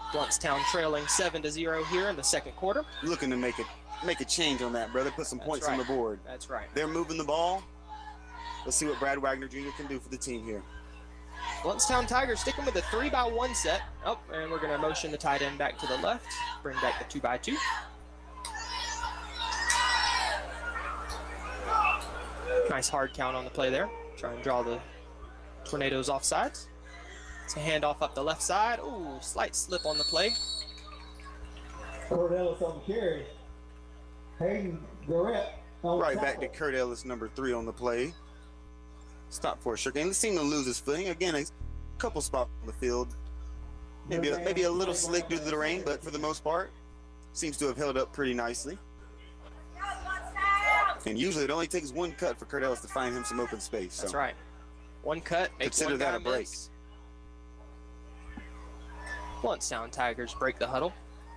Blountstown trailing 7-0 here in the second quarter. Looking to make a change on that, brother. Put some points on the board. That's right. They're moving the ball. Let's see what Brad Wagner Jr. can do for the team here. Blountstown Tigers sticking with a 3-by-1 set. Oh, and we're going to motion the tight end back to the left. Bring back the 2-by-2. Nice hard count on the play there. Try and draw the Tornadoes off sides. It's a handoff up the left side. Ooh, slight slip on the play. Kurt Ellis on the carry. Hayden Garrett. Right back to Kurt Ellis, number 3 on the play. Stop for a short game. Let's seem to lose his footing. Again, a couple spots on the field. Maybe a little slick due to the rain, but for the most part, seems to have held up pretty nicely. And usually it only takes one cut for Kurt Ellis to find him some open space. That's right. One cut, makes consider one that guy a break. miss. Blountstown Tigers break the huddle.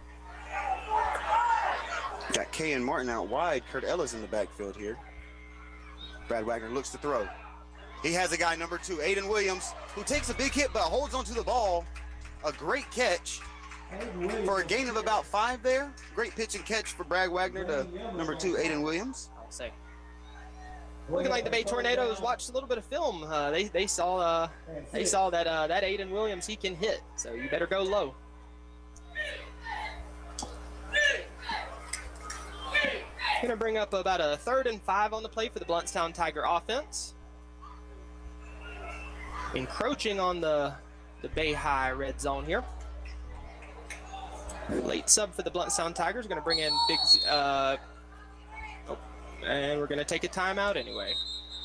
Got Kayan Martin out wide. Kurt Ellis in the backfield here. Brad Wagner looks to throw. He has a guy, number 2, Aiden Williams, who takes a big hit but holds onto the ball. A great catch for a gain of about 5 there. Great pitch and catch for Brad Wagner to number 2, Aiden Williams. I'll say. Looking like the Bay Tornadoes watched a little bit of film. They saw that Aiden Williams, he can hit, so you better go low. Going to bring up about a 3rd and 5 on the play for the Blountstown Tiger offense. Encroaching on the Bay High red zone here. Late sub for the Blountstown Tigers. Going to bring in Big and we're going to take a timeout anyway.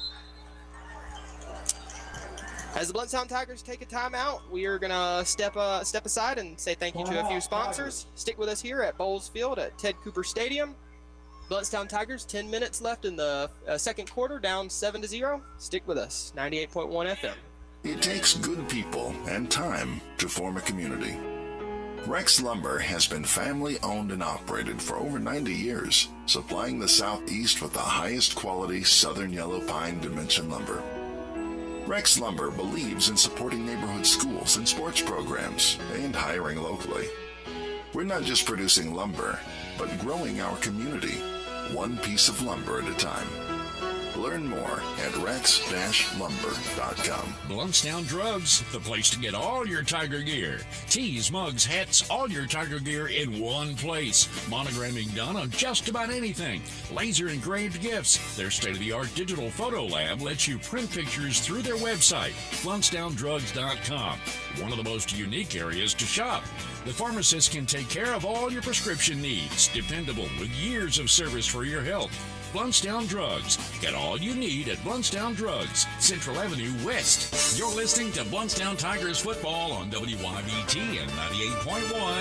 As the Blountstown Tigers take a timeout, we are going to step aside and say thank you to a few sponsors. Stick with us here at Bowles Field at Ted Cooper Stadium. Blountstown Tigers, 10 minutes left in the second quarter, down 7-0. Stick with us, 98.1 FM. It takes good people and time to form a community. Rex Lumber has been family owned and operated for over 90 years, supplying the Southeast with the highest quality Southern Yellow Pine Dimension lumber. Rex Lumber believes in supporting neighborhood schools and sports programs and hiring locally. We're not just producing lumber, but growing our community, one piece of lumber at a time. Learn more at rex-lumber.com. Blountstown Drugs, the place to get all your Tiger gear. Tees, mugs, hats, all your Tiger gear in one place. Monogramming done on just about anything. Laser engraved gifts. Their state-of-the-art digital photo lab lets you print pictures through their website, BlountstownDrugs.com. One of the most unique areas to shop. The pharmacist can take care of all your prescription needs. Dependable with years of service for your health. Blountstown Drugs. Get all you need at Blountstown Drugs, Central Avenue West. You're listening to Blountstown Tigers football on WYBT and 98.1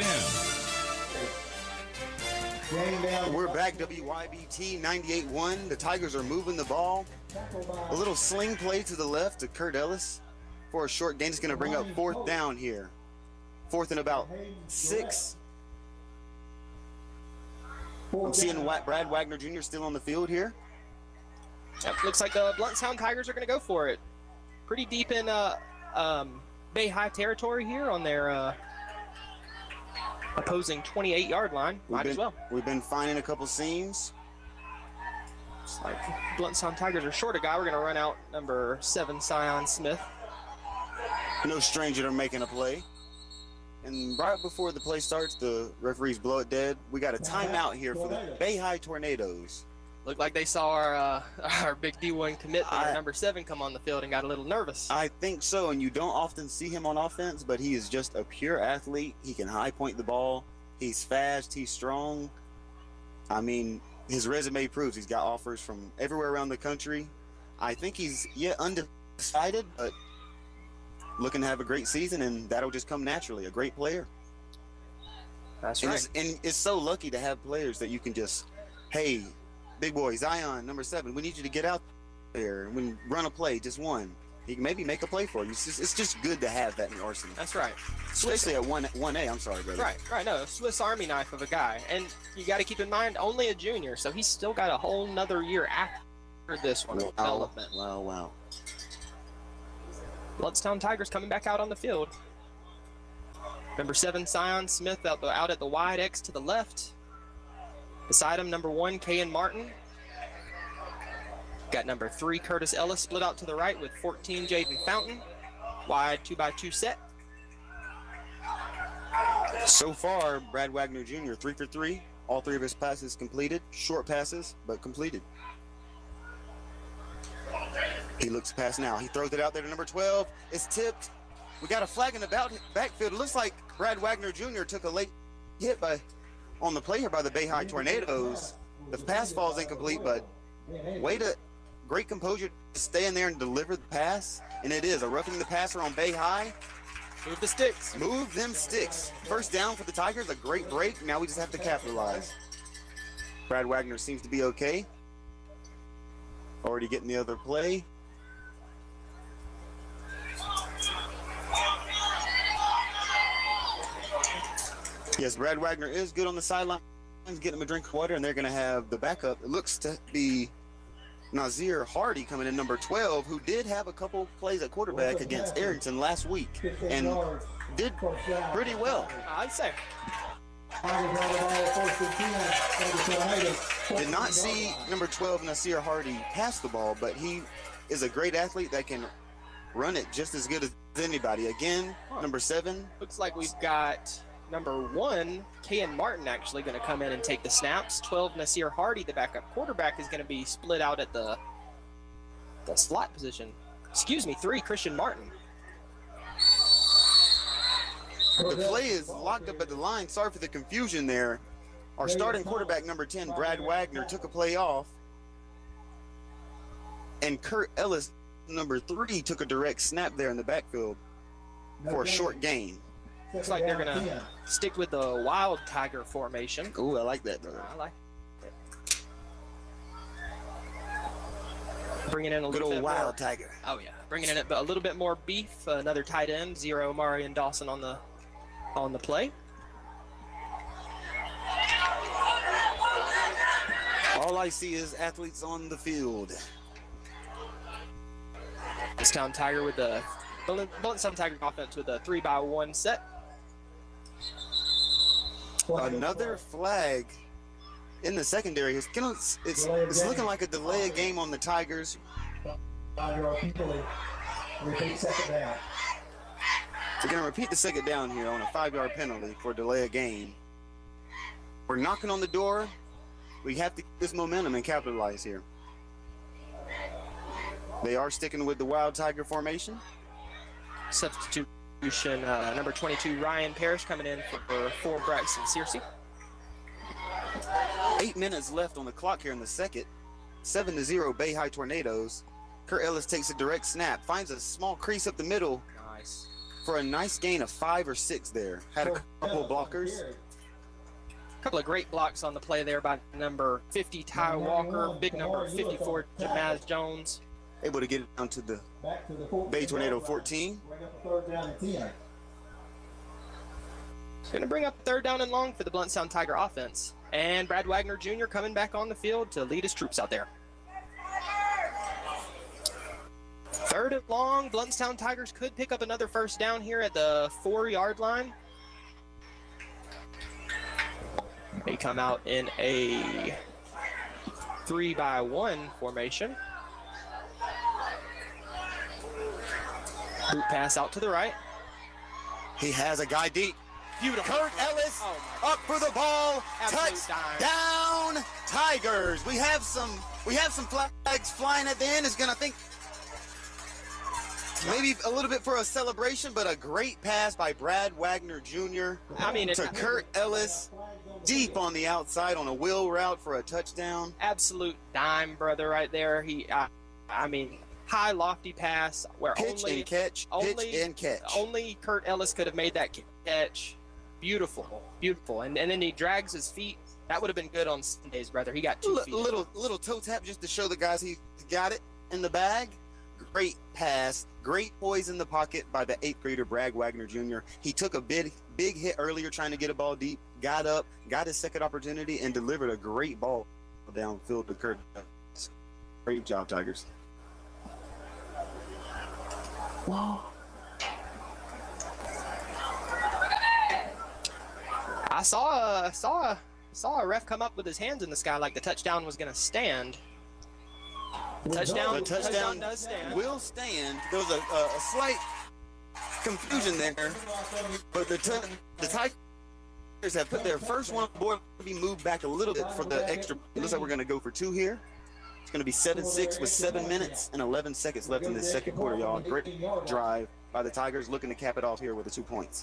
FM. We're back, WYBT 98.1. The Tigers are moving the ball. A little sling play to the left to Kurt Ellis for a short gain. It's going to bring up 4th down here. 4th and about 6. I'm seeing Brad Wagner Jr. still on the field here. Yep, looks like the Blountstown Tigers are going to go for it. Pretty deep in Bay High territory here on their opposing 28-yard line. Might as well. We've been finding a couple seams. Looks like Blountstown Tigers are short a guy. We're going to run out number 7, Sion Smith. No stranger to making a play. And right before the play starts, the referees blow it dead. We got a timeout here for the Bay High Tornadoes. Looked like they saw our big D1 commit, number 7, come on the field and got a little nervous. I think so, and you don't often see him on offense, but he is just a pure athlete. He can high point the ball. He's fast. He's strong. I mean, his resume proves he's got offers from everywhere around the country. I think he's undecided, but looking to have a great season, and that'll just come naturally. A great player. That's right. And it's so lucky to have players that you can just, hey, big boy, Zion, number 7, we need you to get out there and we run a play, just one. He can maybe make a play for you. It's just good to have that in your arsenal. That's right. Especially at 1A, I'm sorry, brother. Right. No, a Swiss Army knife of a guy. And you got to keep in mind, only a junior, so he's still got a whole nother year after this one. Development. Wow. Blountstown Tigers coming back out on the field. Number 7, Sion Smith out at the wide X to the left. Beside him, number 1, Kayan Martin. Got number 3, Curtis Ellis, split out to the right with 14, Jaden Fountain. Wide 2x2 set. So far, Brad Wagner Jr. 3 for 3. All 3 of his passes completed. Short passes, but completed. He looks to pass now. He throws it out there to number 12. It's tipped. We got a flag in the backfield. It looks like Brad Wagner Jr. took a late hit on the play here by the Bay High Tornadoes. The pass falls incomplete, but great composure to stay in there and deliver the pass. And it is a roughing the passer on Bay High. Move the sticks. Move them sticks. First down for the Tigers, a great break. Now we just have to capitalize. Brad Wagner seems to be okay. Already getting the other play. Yes, Brad Wagner is good on the sideline. Getting him a drink of water, and they're going to have the backup. It looks to be Nazir Hardy coming in, number 12, who did have a couple plays at quarterback against Arrington last week and did pretty well. I'd say. Did not see number 12, Nasir Hardy, pass the ball, but he is a great athlete that can run it just as good as anybody. Again, number 7. Looks like we've got number 1, Kayan Martin, actually going to come in and take the snaps. 12, Nasir Hardy, the backup quarterback, is going to be split out at the slot position. 3, Christian Martin. The play is locked up at the line. Sorry for the confusion there. Our starting quarterback, number 10, Brad Wagner, took a play off. And Kurt Ellis, number 3, took a direct snap there in the backfield for a short gain. Looks like they're going to stick with the Wild Tiger formation. Ooh, I like that, brother. I like it. Bringing in a Good little old bit Wild more, Tiger. Oh, yeah. Bringing in a little bit more beef. Another tight end, 0, Marion Dawson on the play. All I see is athletes on the field. Bluntstown Tiger with the Bluntstown Tiger offense with a 3x1 set. Another flag in the secondary. It's looking like a delay of game on the Tigers. Repeat second down. They're going to repeat the second down here on a 5-yard penalty for delay of game. We're knocking on the door. We have to get this momentum and capitalize here. They are sticking with the Wild Tiger formation. Substitution, number 22, Ryan Parrish coming in for Braxton Searcy. 8 minutes left on the clock here in the second. 7-0 Bay High Tornadoes. Kurt Ellis takes a direct snap, finds a small crease up the middle. Nice. For a nice gain of 5 or 6 there. Had a couple of blockers. A couple of great blocks on the play there by number 50, Ty Walker, big number 54, Jamaz Jones. Able to get it down to the Bay Tornado 14. Going to bring up third down and long for the Bluntstown Tiger offense. And Brad Wagner Jr. coming back on the field to lead his troops out there. Third and long, Bluntstown Tigers could pick up another first down here at the 4-yard line. They come out in a 3x1 formation. Boot pass out to the right. He has a guy deep. Beautiful. Kurt Ellis up for the ball. Touchdown Tigers. We have some flags flying at the end. It's gonna think maybe a little bit for a celebration, but a great pass by Brad Wagner Jr. To Kurt Ellis, deep on the outside on a wheel route for a touchdown. Absolute dime, brother, right there. High lofty pass where pitch and catch. Only Kurt Ellis could have made that catch. Beautiful. And then he drags his feet. That would have been good on Sundays, brother. He got 2 feet. Little toe tap just to show the guys he got it in the bag. Great pass. Great poise in the pocket by the 8th grader Brad Wagner Jr. He took a big hit earlier trying to get a ball deep, got up, got his second opportunity, and delivered a great ball downfield to Kurt Ellis. Great job, Tigers. Whoa. I saw a ref come up with his hands in the sky like the touchdown was going to stand. The touchdown does stand. will stand. There was a slight confusion there, but the Tigers have put their first one on board to be moved back a little bit for the extra. It looks like we're going to go for 2 here. It's going to be 7-6 with 7 minutes and 11 seconds left in this second quarter, y'all. Great drive by the Tigers, looking to cap it off here with the 2 points.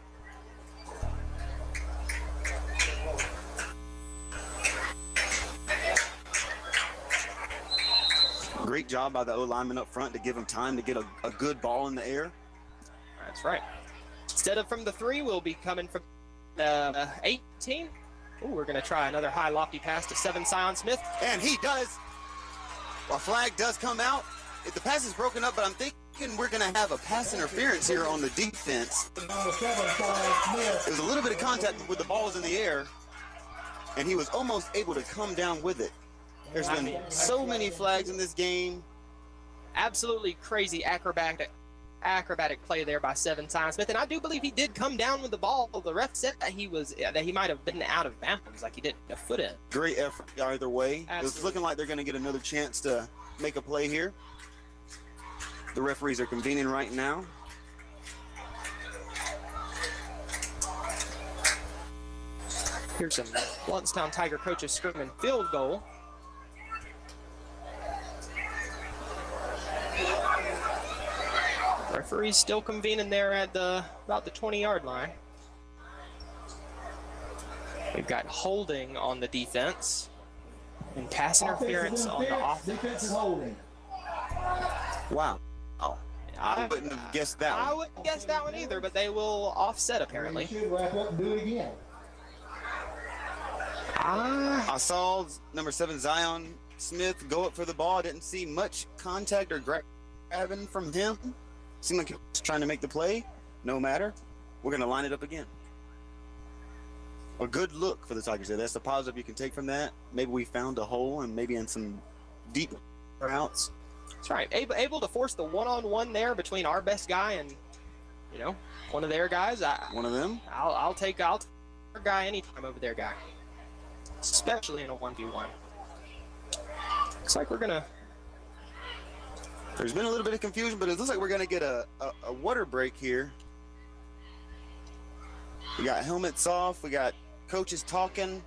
Great job by the O-lineman up front to give him time to get a good ball in the air. That's right. Instead of from the 3, we'll be coming from the 18. Ooh, we're going to try another high lofty pass to 7 Zion Smith. And he does. A flag does come out. The pass is broken up, but I'm thinking we're going to have a pass interference here on the defense. There was a little bit of contact with the balls in the air, and he was almost able to come down with it. There's been so many flags in this game. Absolutely crazy acrobatic play there by 7 Zion Smith, and I do believe he did come down with the ball. The ref said that he might have been out of bounds, like he didn't get a foot in. Great effort either way. Absolutely. It's looking like they're going to get another chance to make a play here. The referees are convening right now. Here's some Blountstown Tiger coaches screaming field goal. Referee's still convening there at about the 20-yard line. We've got holding on the defense and pass interference on the offense. Defense is holding. Wow. Oh, I wouldn't have guessed that I one. wouldn't guess that one either, but they will offset apparently. You should wrap up and do it again. I saw number 7 Zion Smith go up for the ball. I didn't see much contact or grabbing from him. Seemed like he was trying to make the play. No matter. We're going to line it up again. A good look for the Tigers there. That's the positive you can take from that. Maybe we found a hole and maybe in some deep routes. That's right. Able to force the one-on-one there between our best guy and, one of their guys. One of them. I'll take our guy anytime over their guy, especially in a 1v1. Looks like we're gonna. There's been a little bit of confusion, but it looks like we're gonna get a water break here. We got helmets off. We got coaches talking.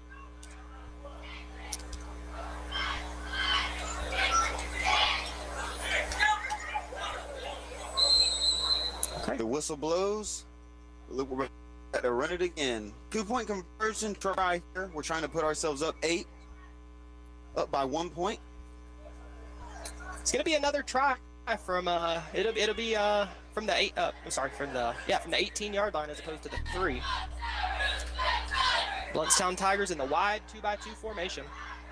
Okay. The whistle blows. Look, we're going to run it again. 2-point conversion try here. We're trying to put ourselves up 8. Up by 1 point. It's gonna be another try from it'll be from the 8 from the 18-yard line as opposed to the 3. Blountstown Tigers in the wide 2x2 formation.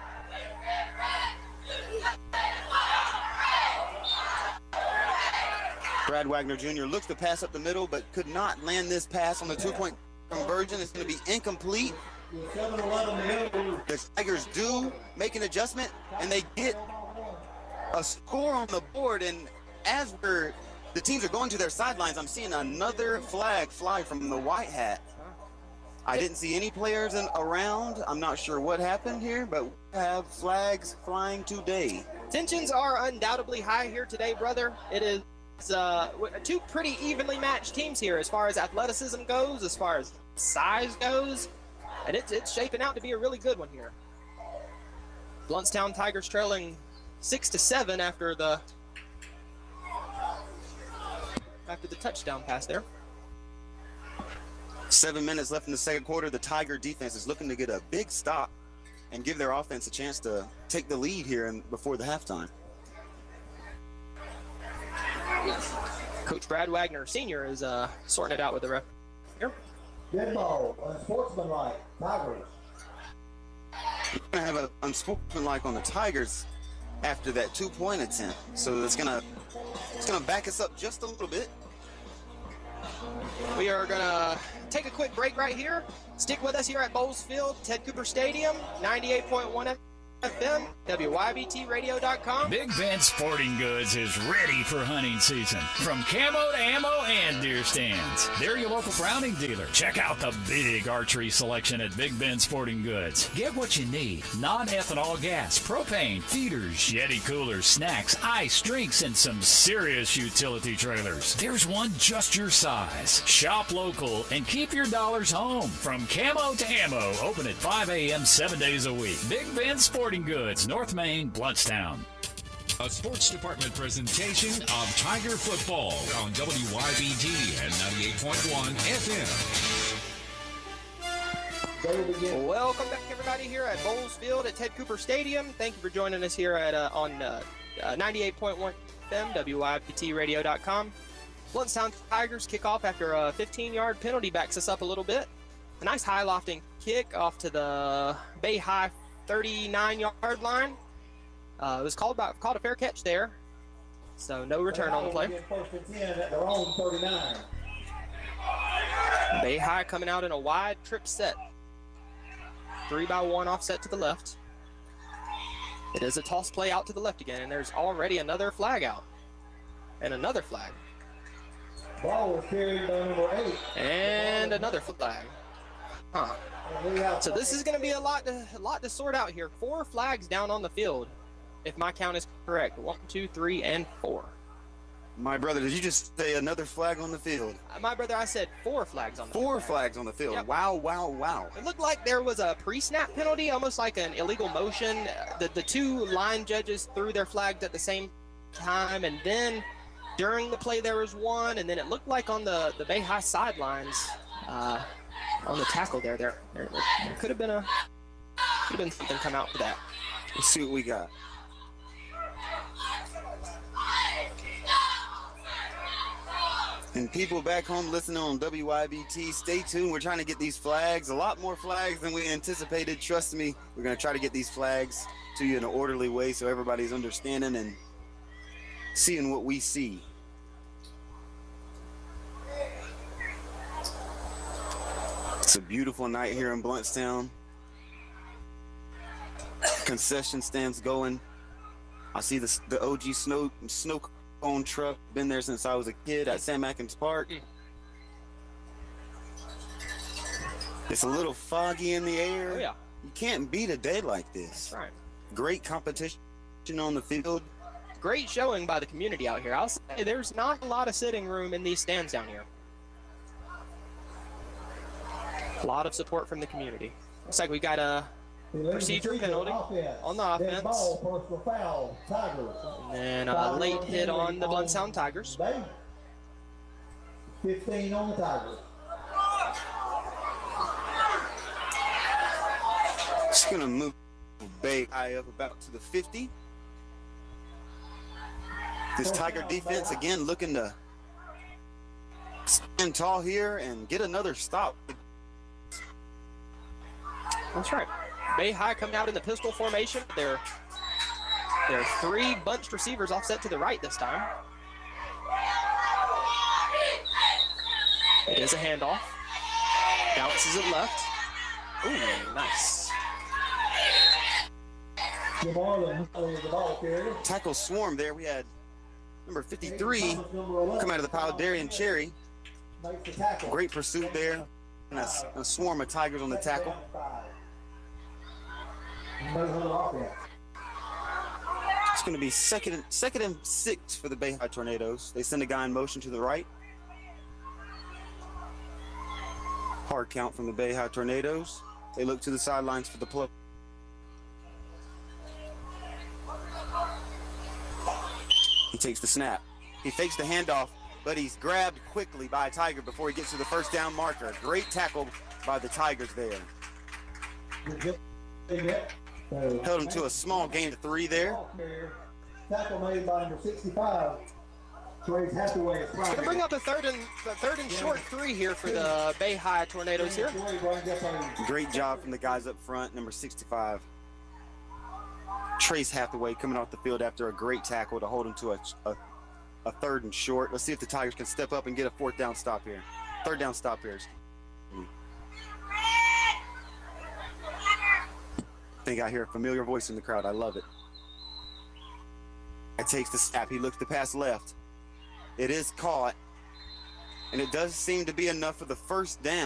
Brad Wagner Jr. looks to pass up the middle, but could not land this pass on the 2-point conversion. It's going to be incomplete. The Tigers do make an adjustment, and they get a score on the board. And as the teams are going to their sidelines, I'm seeing another flag fly from the white hat. I didn't see any players around. I'm not sure what happened here, but we have flags flying today. Tensions are undoubtedly high here today, brother. It is two pretty evenly matched teams here as far as athleticism goes, as far as size goes, and it's shaping out to be a really good one here. Blountstown Tigers trailing 6-7 after the touchdown pass there. 7 minutes left in the second quarter. The Tiger defense is looking to get a big stop and give their offense a chance to take the lead here before the halftime. Coach Brad Wagner Sr. is sorting it out with the ref here. Dead ball, unsportsmanlike, Tigers. We're going to have an unsportsmanlike on the Tigers after that 2-point attempt. So it's gonna back us up just a little bit. We are gonna take a quick break right here. Stick with us here at Bowles Field, Ted Cooper Stadium, 98.1 FM, WYBTradio.com. Big Ben Sporting Goods is ready for hunting season. From camo to ammo and deer stands, they're your local Browning dealer. Check out the big archery selection at Big Ben Sporting Goods. Get what you need. Non-ethanol gas, propane, feeders, Yeti coolers, snacks, ice, drinks, and some serious utility trailers. There's one just your size. Shop local and keep your dollars home. From camo to ammo, open at 5 a.m. 7 days a week. Big Ben Sporting Goods, North Main, Bluntstown. A sports department presentation of Tiger football on WYBT and 98.1 FM. They will begin. Welcome back, everybody, here at Bowles Field at Ted Cooper Stadium. Thank you for joining us here at on 98.1 FM, WYBTradio.com. Bluntstown Tigers kick off after a 15-yard penalty backs us up a little bit. A nice high lofting kick off to the Bay High 39-yard line. It was called a fair catch there, so no return on the play. First and 10 at their own 39. Bay High coming out in a wide trip set. 3-by-1 offset to the left. It is a toss play out to the left again, and there's already another flag out. And another flag. Ball was carried by number 8. And another flag. Huh. So this is going to be a lot to sort out here. 4 flags down on the field, if my count is correct. 1, 2, 3, and 4. My brother, did you just say another flag on the field? My brother, I said 4 flags on the field. 4 flags on the field. Yep. Wow, wow, wow. It looked like there was a pre-snap penalty, almost like an illegal motion. The 2 line judges threw their flags at the same time, and then during the play there was one, and then it looked like on the Bay High sidelines, on the tackle there could have been something come out for that. Let's see what we got. And people back home listening on WYBT, stay tuned. We're trying to get these flags, a lot more flags than we anticipated. Trust me, we're going to try to get these flags to you in an orderly way so everybody's understanding and seeing what we see. It's a beautiful night here in Bluntstown. Concession stands going. I see the OG snow cone truck. Been there since I was a kid at Sam Atkins Park. It's a little foggy in the air. Oh, yeah. You can't beat a day like this. That's right. Great competition on the field. Great showing by the community out here. I'll say there's not a lot of sitting room in these stands down here. A lot of support from the community. Looks like we got a procedure penalty on the offense. Dead ball, personal foul, Tigers. And then a late hit on the Bluntstown Tigers. 15 on the Tigers. Just gonna move Bay High up about to the 50. This Tiger defense again looking to stand tall here and get another stop. That's right. Bay High coming out in the pistol formation. There are 3 bunched receivers offset to the right this time. It is a handoff. Bounces it left. Ooh, nice. The ball carrier. Tackle swarm there. We had number 53 come out of the pile, Darian Cherry. Makes the tackle. Great pursuit there. And a swarm of Tigers on the tackle. It's going to be second and 6 for the Bay High Tornadoes. They send a guy in motion to the right. Hard count from the Bay High Tornadoes. They look to the sidelines for the play. He takes the snap. He fakes the handoff, but he's grabbed quickly by a Tiger before he gets to the first down marker. Great tackle by the Tigers there. Held him to a small gain of 3 there. Tackle made by number 65. Trace Hathaway. Going to bring up a third and short 3 here for the Bay High Tornadoes here. Great job from the guys up front, number 65. Trace Hathaway coming off the field after a great tackle to hold him to a third and short. Let's see if the Tigers can step up and get a 4th down stop here. 3rd down stop here. I think I hear a familiar voice in the crowd. I love it. It takes the snap. He looks to pass left. It is caught. And it does seem to be enough for the first down.